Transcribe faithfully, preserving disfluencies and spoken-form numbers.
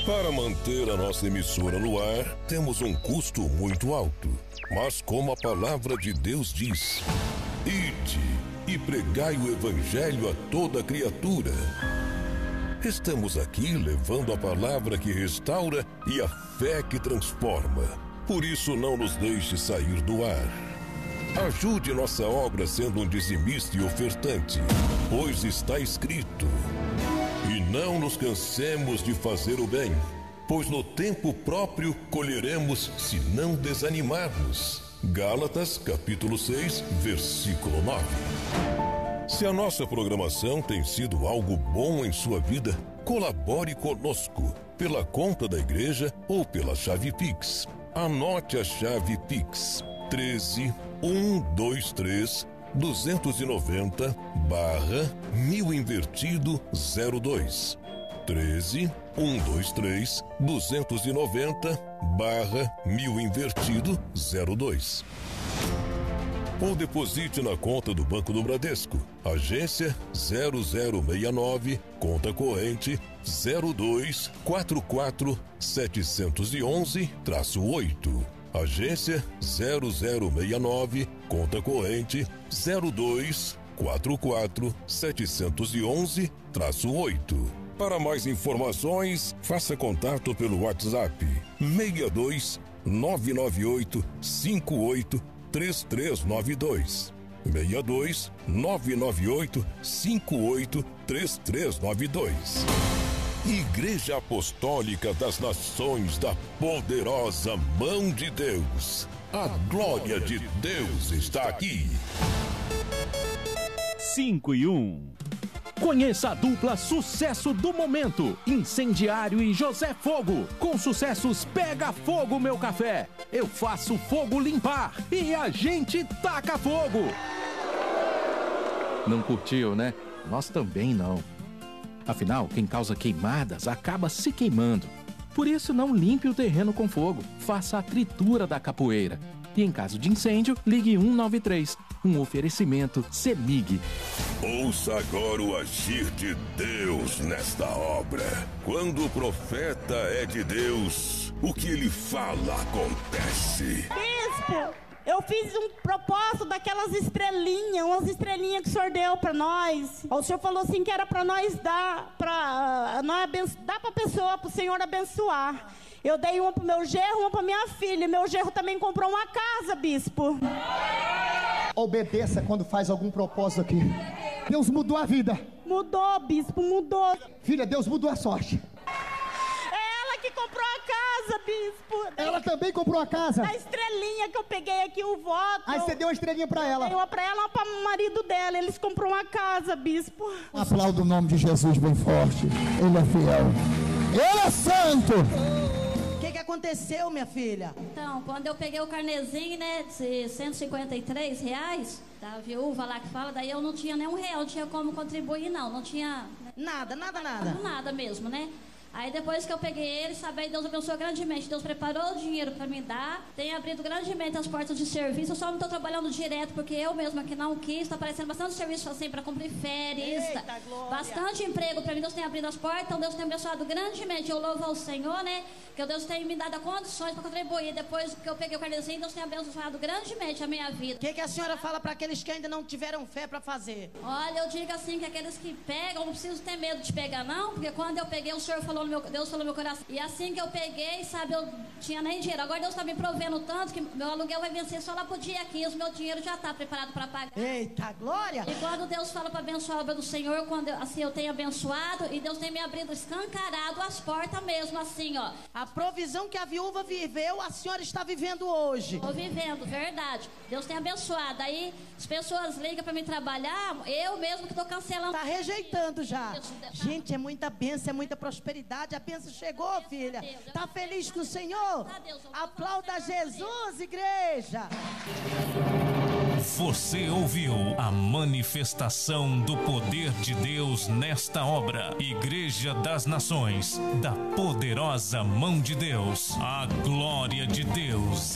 Para manter a nossa emissora no ar, temos um custo muito alto. Mas como a palavra de Deus diz: ide e pregai o evangelho a toda criatura. Estamos aqui levando a palavra que restaura e a fé que transforma. Por isso não nos deixe sair do ar. Ajude nossa obra sendo um dizimista e ofertante, pois está escrito: e não nos cansemos de fazer o bem, pois no tempo próprio colheremos se não desanimarmos. Gálatas capítulo seis, versículo nove. Se a nossa programação tem sido algo bom em sua vida, colabore conosco pela conta da igreja ou pela chave Pix. Anote a chave Pix: treze, cento e vinte e três, duzentos e noventa, barra mil invertido zero dois. treze, cento e vinte e três, duzentos e noventa, barra mil invertido zero dois. Ou deposite na conta do Banco do Bradesco, agência zero zero seis nove, conta corrente zero dois quatro quatro sete um um oito. Agência zero zero seis nove, conta corrente zero dois quatro quatro sete um um oito. Para mais informações, faça contato pelo WhatsApp seis dois nove nove oito cinco oito três três nove dois. seis dois nove nove oito cinco oito três três nove dois. Igreja Apostólica das Nações da Poderosa Mão de Deus. A glória de Deus está aqui. cinco e um. Conheça a dupla sucesso do momento, Incendiário e José Fogo. Com sucessos Pega Fogo Meu Café, Eu Faço Fogo Limpar e A Gente Taca Fogo. Não curtiu, né? Nós também não. Afinal, quem causa queimadas acaba se queimando. Por isso, não limpe o terreno com fogo. Faça a tritura da capoeira. E em caso de incêndio, ligue um nove três. Um oferecimento CEMIG. Ouça agora o agir de Deus nesta obra. Quando o profeta é de Deus, o que ele fala acontece. Bispo, eu fiz um propósito daquelas estrelinhas, umas estrelinhas que o senhor deu pra nós. O senhor falou assim que era pra nós dar, pra nós abenço, dar pra pessoa, pro senhor abençoar. Eu dei uma pro meu genro, uma pra minha filha. Meu genro também comprou uma casa, bispo. Obedeça quando faz algum propósito aqui. Deus mudou a vida. Mudou, bispo, mudou. Filha, Deus mudou a sorte. É ela que comprou a casa, bispo. Ela também comprou a casa. A estrelinha que eu peguei aqui, o voto. Aí você deu uma estrelinha pra ela. Dei uma pra ela, uma pra marido dela. Eles comprou uma casa, bispo. Aplauda o nome de Jesus bem forte. Ele é fiel. Ele é santo. O que, que aconteceu, minha filha? Então, quando eu peguei o carnezinho, né, de cento e cinquenta e três reais, da viúva lá que fala, daí eu não tinha nem um real, não tinha como contribuir, não, não tinha... Nada, nada, nada. Nada mesmo, né? Aí depois que eu peguei ele, sabe, aí Deus abençoou grandemente. Deus preparou o dinheiro para me dar, tem abrido grandemente as portas de serviço. Eu só não estou trabalhando direto, porque eu mesma que não quis, está aparecendo bastante serviço assim para cumprir férias. Eita, glória. Bastante emprego para mim, Deus tem abrido as portas, então Deus tem abençoado grandemente. Eu louvo ao Senhor, né, que Deus tem me dado condições para contribuir. Depois que eu peguei o carnezinho, Deus tem abençoado grandemente a minha vida. O que, que a senhora fala para aqueles que ainda não tiveram fé para fazer? Olha, eu digo assim, que aqueles que pegam, não preciso ter medo de pegar não, porque quando eu peguei, o Senhor falou no meu, Deus falou no meu coração. E assim que eu peguei, sabe, eu tinha nem dinheiro. Agora Deus está me provendo tanto que meu aluguel vai vencer só lá pro dia quinze, o meu dinheiro já está preparado para pagar. Eita, glória! E quando Deus fala para abençoar a obra do Senhor, quando eu, assim eu tenho abençoado, e Deus tem me abrido, escancarado as portas mesmo, assim, ó. A provisão que a viúva viveu, a senhora está vivendo hoje. Estou vivendo, verdade. Deus tem abençoado. Aí as pessoas ligam para me trabalhar, eu mesmo que estou cancelando. Está rejeitando já. Gente, é muita bênção, é muita prosperidade. A bênção chegou, filha. Está feliz com o Senhor? Aplauda Jesus, igreja. Você ouviu a manifestação do poder de Deus nesta obra. Igreja das Nações, da Poderosa Mão de Deus. A glória de Deus